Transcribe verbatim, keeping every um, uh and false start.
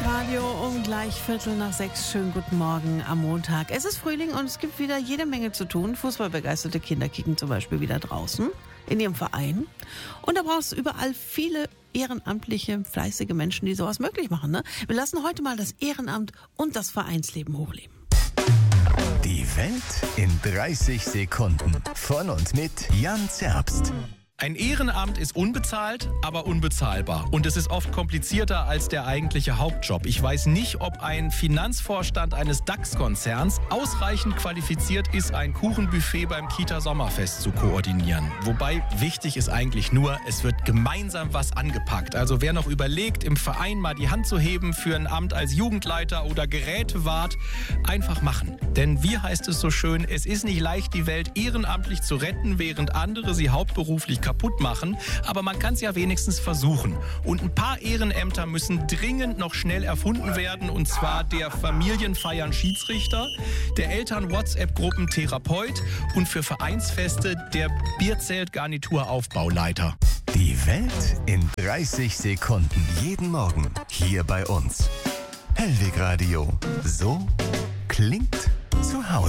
Radio um gleich Viertel nach sechs. Schönen guten Morgen am Montag. Es ist Frühling und es gibt wieder jede Menge zu tun. Fußballbegeisterte Kinder kicken zum Beispiel wieder draußen in ihrem Verein. Und da brauchst du überall viele ehrenamtliche, fleißige Menschen, die sowas möglich machen. Ne? Wir lassen heute mal das Ehrenamt und das Vereinsleben hochleben. Die Welt in dreißig Sekunden. Von und mit Jan Zerbst. Ein Ehrenamt ist unbezahlt, aber unbezahlbar. Und es ist oft komplizierter als der eigentliche Hauptjob. Ich weiß nicht, ob ein Finanzvorstand eines DAX-Konzerns ausreichend qualifiziert ist, ein Kuchenbuffet beim Kita-Sommerfest zu koordinieren. Wobei wichtig ist eigentlich nur, es wird gemeinsam was angepackt. Also wer noch überlegt, im Verein mal die Hand zu heben für ein Amt als Jugendleiter oder Gerätewart, einfach machen. Denn wie heißt es so schön, es ist nicht leicht, die Welt ehrenamtlich zu retten, während andere sie hauptberuflich kaputt machen, aber man kann es ja wenigstens versuchen. Und ein paar Ehrenämter müssen dringend noch schnell erfunden werden, und zwar der Familienfeiern Schiedsrichter, der Eltern-WhatsApp-Gruppen Therapeut und für Vereinsfeste der Bierzelt-Garnitur-Aufbauleiter. Die Welt in dreißig Sekunden. Jeden Morgen hier bei uns. Hellweg Radio. So klingt zu Hause.